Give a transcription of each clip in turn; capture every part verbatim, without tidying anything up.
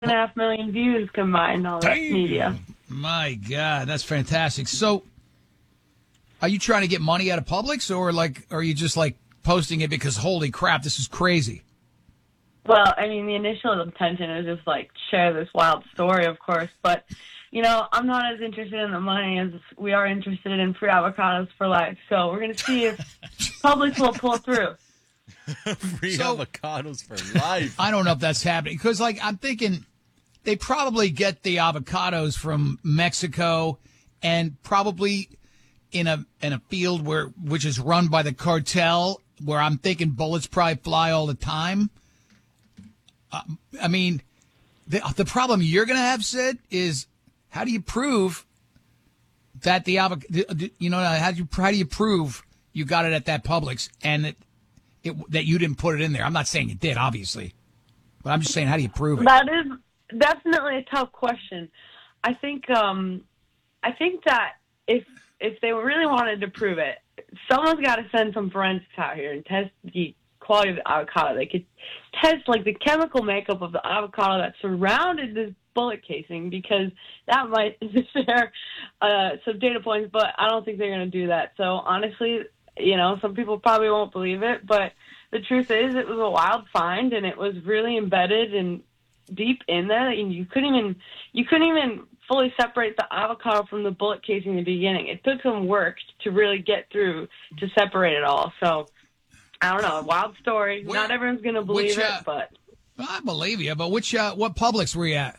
and a half million views combined on the media. My God, that's fantastic. So, are you trying to get money out of Publix, or like, are you just like posting it because holy crap, this is crazy? Well, I mean, the initial intention is just like share this wild story, of course, but you know, I'm not as interested in the money as we are interested in free avocados for life. So we're going to see if Publix will pull through. Free So- avocados for life. I don't know if that's happening because, like, I'm thinking they probably get the avocados from Mexico and probably in a in a field where which is run by the cartel, where I'm thinking bullets probably fly all the time. Uh, I mean, the the problem you're going to have, Sid, is how do you prove that the avocado? You know, how do you how do you prove you got it at that Publix and that it, that you didn't put it in there? I'm not saying you did, obviously, but I'm just saying how do you prove it? That is definitely a tough question. I think um, I think that if if they really wanted to prove it, someone's got to send some forensics out here and test the quality of the avocado. They could test like the chemical makeup of the avocado that surrounded this bullet casing, because that might share uh, some data points, but I don't think they're going to do that. So honestly, you know, some people probably won't believe it, but the truth is it was a wild find, and it was really embedded and deep in there, and you couldn't even you couldn't even fully separate the avocado from the bullet casing in the beginning. It took some work to really get through to separate it all. So I don't know, a wild story. Where- Not everyone's going to believe which, uh, it, but I believe you, but which uh, what Publix were you at?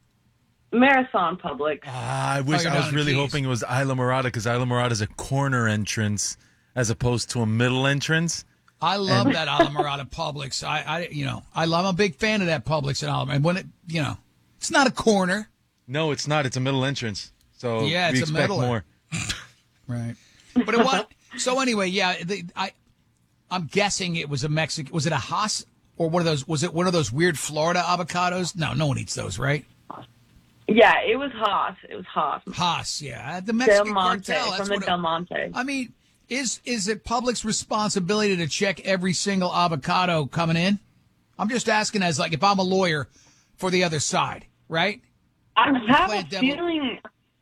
Marathon Publix. Ah, I wish you're I down was in really Keys. hoping it was Isla Morada, because Isla Morada is a corner entrance as opposed to a middle entrance. I love that Alamorada Publix. I, I, you know, I love. I'm a big fan of that Publix in Alamorada. And when it, you know, it's not a corner, No, it's not. It's a middle entrance. So Yeah, we it's a expect middle more. right? But it was. So anyway, yeah, the, I, I'm guessing it was a Mexican. Was it a Haas or one of those? Was it one of those weird Florida avocados? No, no one eats those, right? Yeah, it was Haas. It was Haas. Haas, yeah, the Del Mexican Monte, cartel. That's from the what it- Del Monte. I mean, is is it Public's responsibility to check every single avocado coming in? I'm just asking as like if I'm a lawyer for the other side, right? I have playing a devil. feeling.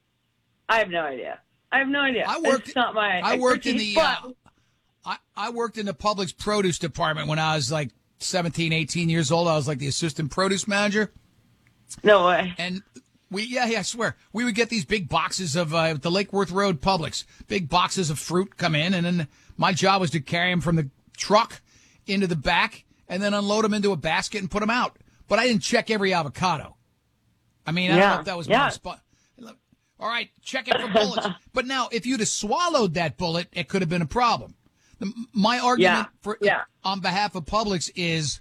I have no idea. I have no idea. I worked. It's not my. I worked in expertise, the. Uh, but I I worked in the Publix produce department when I was like seventeen, eighteen years old. I was like the assistant produce manager. no way. And we, yeah, yeah, I swear, we would get these big boxes of uh, the Lake Worth Road Publix, big boxes of fruit come in, and then my job was to carry them from the truck into the back and then unload them into a basket and put them out. But I didn't check every avocado. I mean, I don't Yeah, know if that was yeah. my spot. All right, check it for bullets. But now, if you'd have swallowed that bullet, it could have been a problem. The, my argument Yeah, for yeah. on behalf of Publix is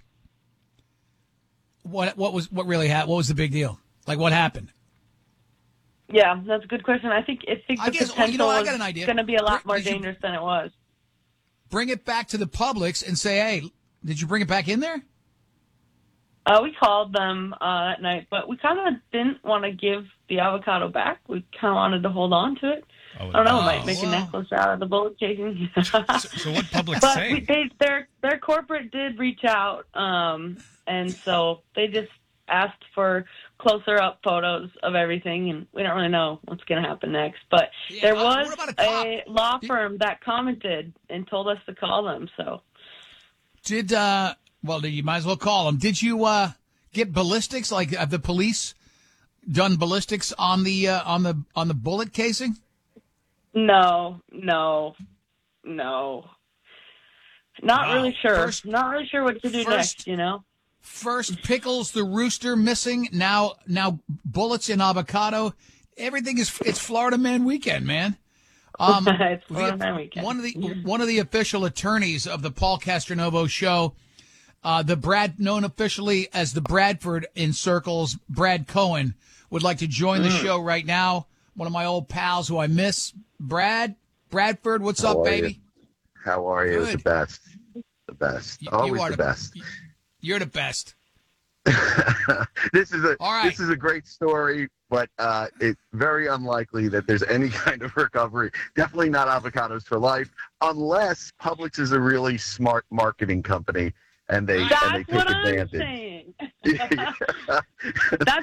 what what was what really happened? What was the big deal? Like what happened? Yeah, that's a good question. I think I think I the guess- well, potential you know, I is got an idea. going to be a lot Did more you- dangerous than it was. Bring it back to the Publix and say, hey, did you bring it back in there? Uh, we called them uh, that night, but we kind of didn't want to give the avocado back. We kind of wanted to hold on to it. Oh, I don't know, oh, might make well. a necklace out of the bullet casing. So, so what Publix But say? we, they, their their corporate did reach out, um, and so they just asked for closer up photos of everything, and we don't really know what's going to happen next. But Yeah, there uh, was what about a cop? a law firm that commented and told us to call them. So Did uh, well, you might as well call them. Did you uh get ballistics? Like have the police done ballistics on the uh, on the on the bullet casing? no, no, no, not Wow. really sure. First- not really sure what to do first- next. You know. First Pickles the rooster missing. Now now bullets in avocado. Everything is it's Florida Man Weekend, man. Um, It's the- Florida Man Weekend. One of the one of the official attorneys of the Paul Castronovo show, uh, the Brad known officially as the Bradford in circles, Brad Cohen, would like to join the Mm. show right now. One of my old pals who I miss, Brad Bradford. What's up, How are baby? you? How are you? Good. The best. The best. You- you Always are the best. You're the best. This is a All right. this is a great story, but uh, it's very unlikely that there's any kind of recovery. Definitely not avocados for life, unless Publix is a really smart marketing company and they That's and they take what I'm advantage. saying. That's